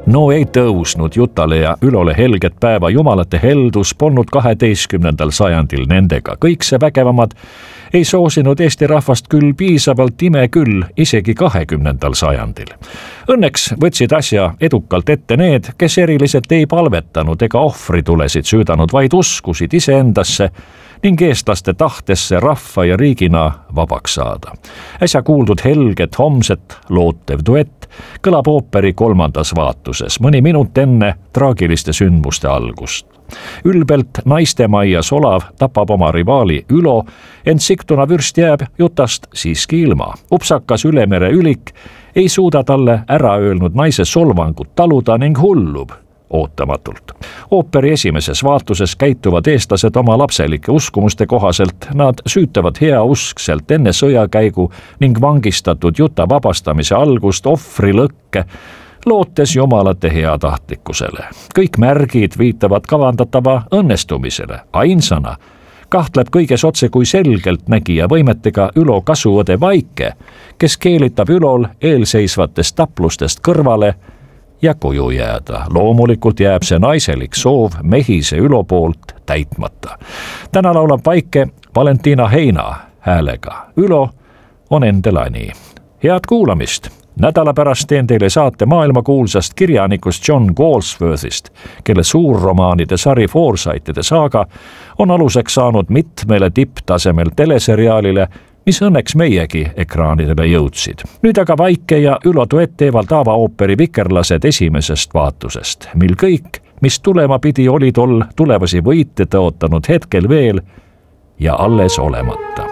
No ei tõusnud Jutale ja Ülole helget päeva, jumalate heldus polnud 12. sajandil nendega. Kõik see vägevamad ei soosinud Eesti rahvast küll piisavalt, ime küll isegi 20. sajandil. Õnneks võtsid asja edukalt ette need, kes eriliselt ei palvetanud ega ohvritulesid süüdanud, vaid uskusid iseendasse ning eestlaste tahtesse rahva ja riigina vabaks saada. Äsja kuuldud helget homset lootev duett kõlab ooperi 3. vaatuses, mõni minut enne traagiliste sündmuste algust. Ülbelt naistemajja solav tapab oma rivaali Ülo, ent Sigtuna vürst jääb Jutast siiski ilma. Upsakas Ülemere ülik ei suuda talle ära öelnud naise solvangut taluda ning hullub ootamatult. Ooperi esimeses vaatuses käituvad eestlased oma lapselike uskumuste kohaselt, nad süütavad heauskselt enne sõjakäigu ning vangistatud Juta vabastamise algust ohvrilõkke, lootes jumalate heatahtlikkusele. Kõik märgid viitavad kavandatava õnnestumisele. Ainsana kahtleb kõiges otse kui selgelt nägija võimetega Ülo kasuõde Vaike, kes keelitab Ülol eelseisvatest taplustest kõrvale ja koju jääda. Loomulikult jääb see naiselik soov mehise Ülo poolt täitmata. Täna laulab Vaike Valentina Heina häälega. Ülo on Endelani. Head kuulamist! Nädala pärast teen teile saate maailmakuulsast kirjanikust John Galsworthist, kelle suurromaanide sari Forsythide saaga on aluseks saanud mitmele tipptasemel teleseriaalile, mis õnneks meiegi ekraanidele jõudsid. Nüüd aga Vaike ja Ülo duett teevad avaooperi Vikerlased esimesest vaatusest, mil kõik, mis tulema pidi, oli tol tulevasi võite tõotanud hetkel veel ja alles olemata.